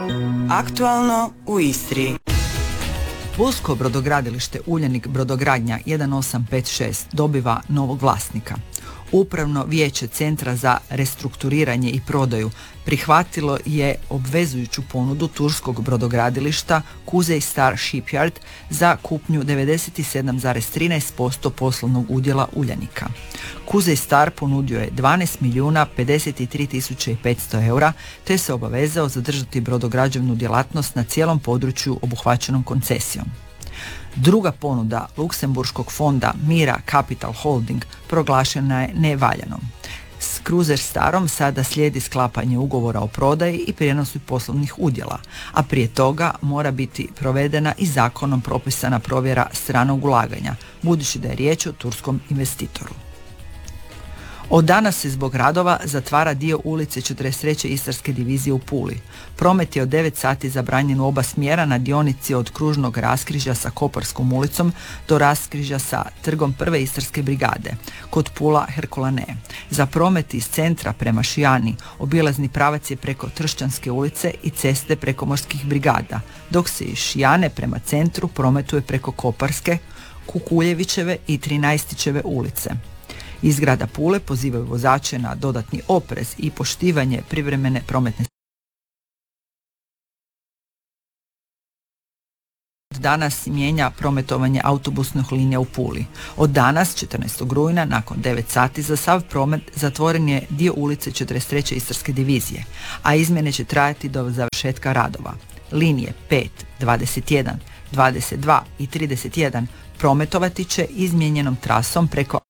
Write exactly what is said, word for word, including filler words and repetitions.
Aktualno u Istri. Pulsko brodogradilište Uljanik brodogradnja jedan osam pet šest dobiva novog vlasnika. Upravno vijeće Centra za restrukturiranje i prodaju prihvatilo je obvezujuću ponudu turskog brodogradilišta Kuzey Star Shipyard za kupnju devedeset sedam zarez trinaest posto poslovnog udjela Uljanika. Kuzey Star ponudio je dvanaest milijuna pedeset tri tisuće petsto eura te se obavezao zadržati brodograđevnu djelatnost na cijelom području obuhvaćenom koncesijom. Druga ponuda luksemburškog fonda Mira Capital Holding proglašena je nevaljanom. S Cruiser Starom sada slijedi sklapanje ugovora o prodaji i prijenosu poslovnih udjela, a prije toga mora biti provedena i zakonom propisana provjera stranog ulaganja, budući da je riječ o turskom investitoru. Od danas se zbog radova zatvara dio ulice četrdeset treće Istarske divizije u Puli. Promet je od devet sati zabranjen u oba smjera na dionici od kružnog raskrižja sa Koparskom ulicom do raskrižja sa trgom prve Istarske brigade, kod Pula Herkulane. Za promet iz centra prema Šijani obilazni pravac je preko Tršćanske ulice i ceste preko Morskih brigada, dok se iz Šijane prema centru prometuje preko Koparske, Kukuljevićeve i Trinaestićeve ulice. Iz grada Pule pozivaju vozače na dodatni oprez i poštivanje privremene prometne. Od danas mijenja prometovanje autobusnih linija u Puli. Od danas, četrnaestog rujna, nakon devet sati za sav promet zatvoren je dio ulice četrdeset treće Istarske divizije, a izmjene će trajati do završetka radova. Linije pet, dvadeset jedan, dvadeset dva i trideset jedan prometovati će izmijenjenom trasom preko